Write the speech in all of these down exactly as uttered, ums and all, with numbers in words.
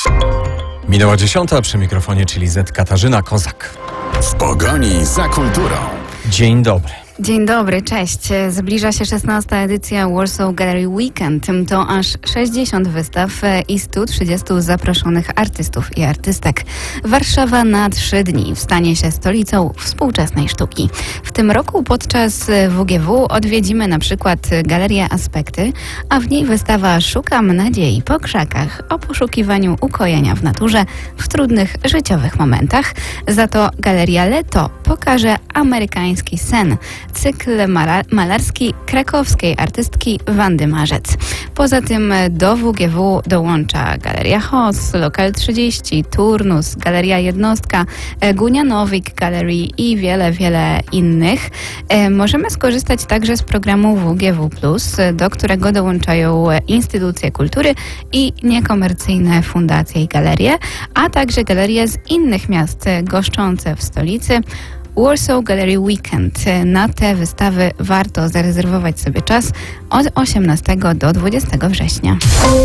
Minęła dziesiąta, przy mikrofonie czyli Z Katarzyna Kozak. W pogoni za kulturą. Dzień dobry. Dzień dobry, cześć. Zbliża się szesnasta edycja Warsaw Gallery Weekend. To aż sześćdziesiąt wystaw i stu trzydziestu zaproszonych artystów i artystek. Warszawa na trzy dni stanie się stolicą współczesnej sztuki. W tym roku podczas W G W odwiedzimy na przykład Galerię Aspekty, a w niej wystawa Szukam nadziei po krzakach o poszukiwaniu ukojenia w naturze w trudnych życiowych momentach. Za to Galeria Leto pokaże amerykański sen. Cykl malarski krakowskiej artystki Wandy Marzec. Poza tym do W G W dołącza Galeria Hoss, Lokal trzydzieści, Turnus, Galeria Jednostka, Gunianowik Gallery i wiele, wiele innych. Możemy skorzystać także z programu W G W plus, do którego dołączają instytucje kultury i niekomercyjne fundacje i galerie, a także galerie z innych miast goszczące w stolicy. Warsaw Gallery Weekend. Na te wystawy warto zarezerwować sobie czas od osiemnastego do dwudziestego września.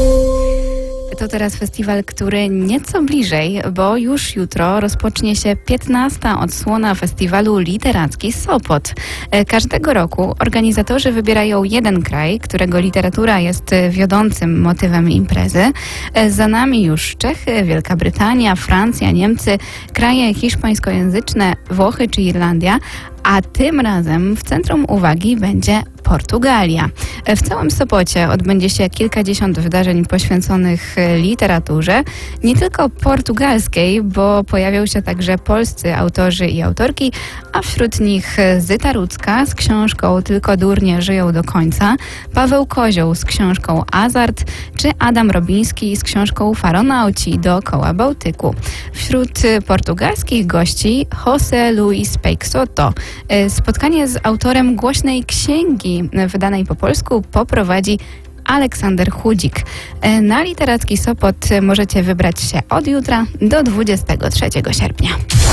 To teraz festiwal, który nieco bliżej, bo już jutro rozpocznie się piętnasta odsłona festiwalu Literacki Sopot. Każdego roku organizatorzy wybierają jeden kraj, którego literatura jest wiodącym motywem imprezy. Za nami już Czechy, Wielka Brytania, Francja, Niemcy, kraje hiszpańskojęzyczne, Włochy czy Irlandia, a tym razem w centrum uwagi będzie Portugalia. W całym Sopocie odbędzie się kilkadziesiąt wydarzeń poświęconych literaturze, nie tylko portugalskiej, bo pojawią się także polscy autorzy i autorki, a wśród nich Zyta Rudzka z książką Tylko durnie żyją do końca, Paweł Kozioł z książką Azart, czy Adam Robiński z książką Faronauci dookoła Bałtyku. Wśród portugalskich gości José Luis Peixoto. Spotkanie z autorem głośnej księgi wydanej po polsku poprowadzi Aleksander Chudzik. Na Literacki Sopot możecie wybrać się od jutra do dwudziestego trzeciego sierpnia.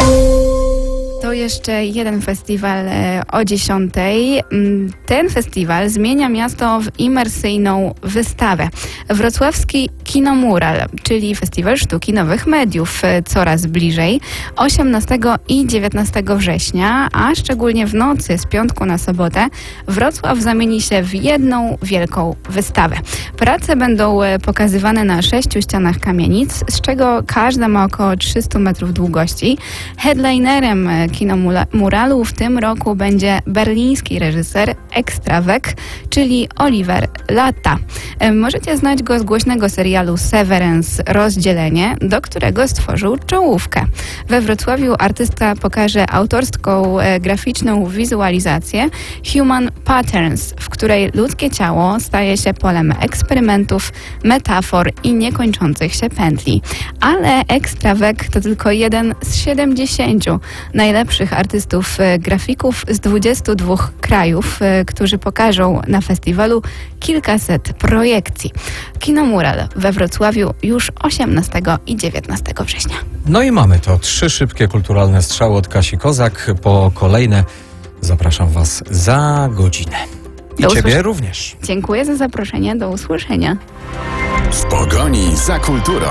To jeszcze jeden festiwal o dziesiątej. Ten festiwal zmienia miasto w imersyjną wystawę. Wrocławski Kinomural, czyli Festiwal Sztuki Nowych Mediów, coraz bliżej. osiemnastego i dziewiętnastego września, a szczególnie w nocy z piątku na sobotę, Wrocław zamieni się w jedną wielką wystawę. Prace będą pokazywane na sześciu ścianach kamienic, z czego każda ma około trzysta metrów długości. Headlinerem Kinomuralu w tym roku będzie berliński reżyser Ekstrawek, czyli Oliver Latta. Możecie znać go z głośnego serialu Severance Rozdzielenie, do którego stworzył czołówkę. We Wrocławiu artysta pokaże autorską graficzną wizualizację Human Patterns, w której ludzkie ciało staje się polem eksperymentów, metafor i niekończących się pętli. Ale Ekstrawek to tylko jeden z siedemdziesięciu najlepszych artystów grafików z dwudziestu dwóch krajów, którzy pokażą na festiwalu kilkaset projekcji. Kinomural we Wrocławiu już osiemnastego i dziewiętnastego września. No i mamy to. Trzy szybkie kulturalne strzały od Kasi Kozak. Po kolejne zapraszam Was za godzinę. I do Ciebie usłysz- również. Dziękuję za zaproszenie. Do usłyszenia. W pogoni za kulturą.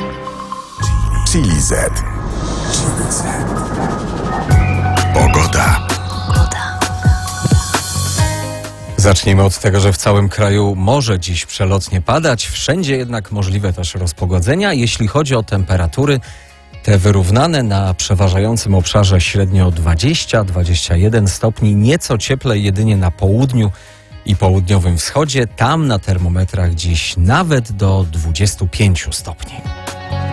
Chili Z. Pogoda. Zacznijmy od tego, że w całym kraju może dziś przelotnie padać, wszędzie jednak możliwe też rozpogodzenia. Jeśli chodzi o temperatury, te wyrównane na przeważającym obszarze średnio dwadzieścia do dwudziestu jeden stopni, nieco cieplej jedynie na południu i południowym wschodzie. Tam na termometrach dziś nawet do dwudziestu pięciu stopni.